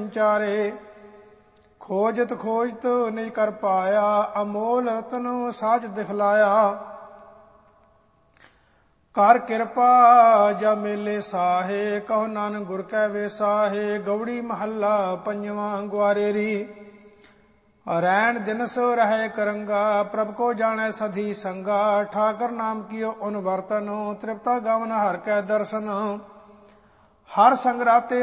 ਸੰਚਾਰੇ। ਖੋਜਤ ਖੋਜਤ ਨਿਜ ਕਰ ਪਾਇਆ, ਅਮੋਲ ਰਤਨ ਸਾਜ ਦਿਖਲਾਇਆ। ਕਰ ਕਿਰਪਾ ਜਾ ਮੇਲੇ ਸਾਹੇ, ਕਹੋ ਨਾਨਕ ਗੁਰ ਕੈ ਵੇਸਾਹੇ। ਗਉੜੀ ਮਹੱਲਾ ਪੰਜਵਾਂ। ਗੁਆਰੇਰੀ ਰੈਣ ਦਿਨਸ ਰਹਿ ਕਰੰਗਾ, ਪ੍ਰਭ ਕੋ ਜਾਣੈ ਸਧੀ ਸੰਗਾ। ਠਾਕਰ ਨਾਮ ਕੀਓ ਉਨ ਵਰਤਨ, ਤ੍ਰਿਪਤਾ ਗਵਨ ਹਰਿ ਕੈ ਦਰਸ਼ਨ। ਹਰ ਸੰਗ ਰਾਤੇ